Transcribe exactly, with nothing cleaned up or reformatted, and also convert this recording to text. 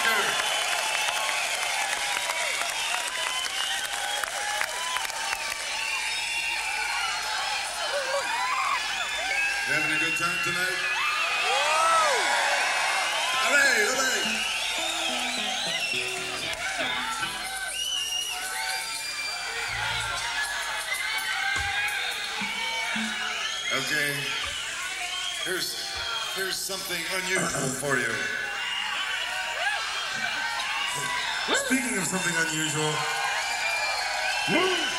Parker. You having a good time tonight? Allez, allez. Okay, here's, here's something unusual for you. Speaking of something unusual,